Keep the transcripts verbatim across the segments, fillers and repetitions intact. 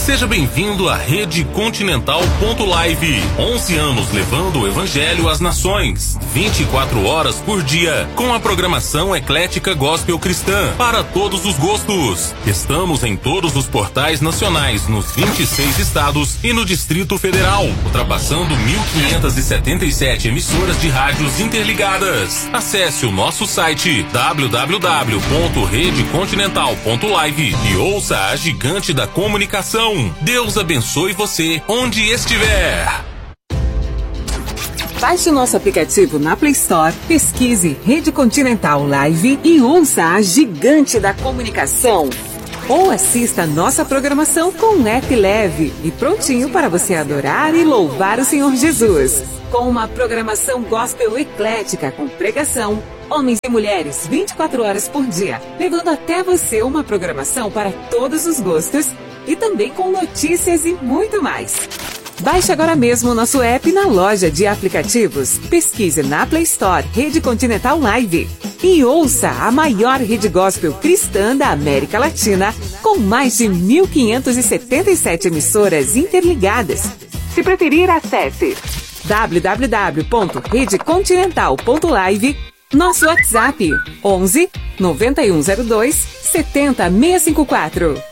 Seja bem-vindo à Rede Continental ponto live. onze anos levando o Evangelho às nações. vinte e quatro horas por dia. Com a programação eclética gospel cristã. Para todos os gostos. Estamos em todos os portais nacionais, nos vinte e seis estados e no Distrito Federal. Ultrapassando mil quinhentas e setenta e sete emissoras de rádios interligadas. Acesse o nosso site w w w ponto rede continental ponto live e ouça a gigante da comunicação. Deus abençoe você onde estiver. Baixe o nosso aplicativo na Play Store, pesquise Rede Continental Live e ouça a gigante da comunicação. Ou assista a nossa programação com um app leve e prontinho para você adorar e louvar o Senhor Jesus. Com uma programação gospel eclética com pregação, homens e mulheres vinte e quatro horas por dia, levando até você uma programação para todos os gostos e também com notícias e muito mais. Baixe agora mesmo o nosso app na loja de aplicativos. Pesquise na Play Store Rede Continental Live e ouça a maior rede gospel cristã da América Latina com mais de mil quinhentas e setenta e sete emissoras interligadas. Se preferir, acesse w w w ponto rede continental ponto live, nosso WhatsApp onze, noventa e um zero dois, setenta, seiscentos e cinquenta e quatro.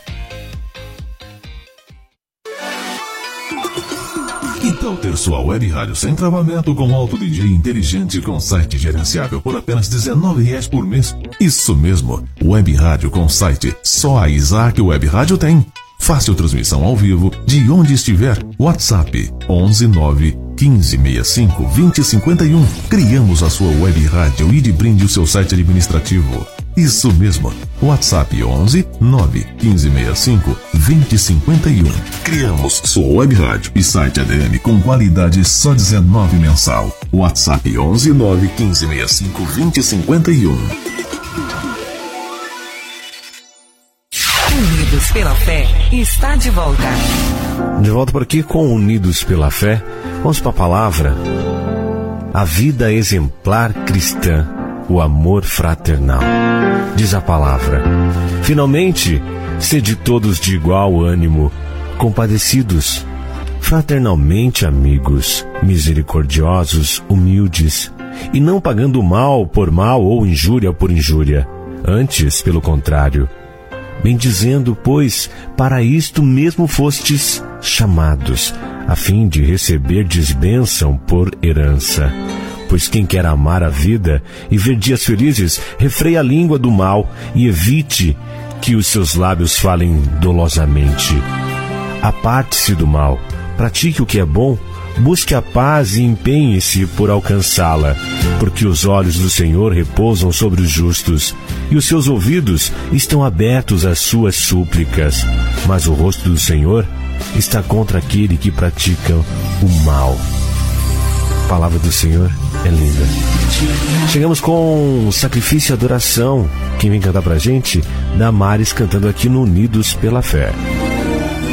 Que tal ter sua web rádio sem travamento com alto D J inteligente com site gerenciável por apenas dezenove reais por mês? Isso mesmo, web rádio com site. Só a Isaac Web Rádio tem. Fácil transmissão ao vivo de onde estiver. WhatsApp onze nove quinze sessenta e cinco vinte cinquenta e um. Criamos a sua web rádio e de brinde o seu site administrativo. Isso mesmo, WhatsApp onze nove quinze sessenta e cinco vinte cinquenta e um. Criamos sua web rádio e site A D M com qualidade só dezenove mensal. WhatsApp onze nove quinze sessenta e cinco vinte cinquenta e um. Unidos pela Fé está de volta. De volta por aqui com Unidos pela Fé. Vamos para a palavra. A vida exemplar cristã, o amor fraternal. Diz a palavra: finalmente, sede todos de igual ânimo, compadecidos, fraternalmente amigos, misericordiosos, humildes, e não pagando mal por mal ou injúria por injúria, antes, pelo contrário, bendizendo, pois para isto mesmo fostes chamados, a fim de receberdes bênção por herança. Pois quem quer amar a vida e ver dias felizes, refreie a língua do mal e evite que os seus lábios falem dolosamente. Aparte-se do mal, pratique o que é bom, busque a paz e empenhe-se por alcançá-la, porque os olhos do Senhor repousam sobre os justos, e os seus ouvidos estão abertos às suas súplicas, mas o rosto do Senhor está contra aquele que pratica o mal. A palavra do Senhor é linda. Chegamos com sacrifício e adoração. Quem vem cantar pra gente? Damares, cantando aqui no Unidos pela Fé.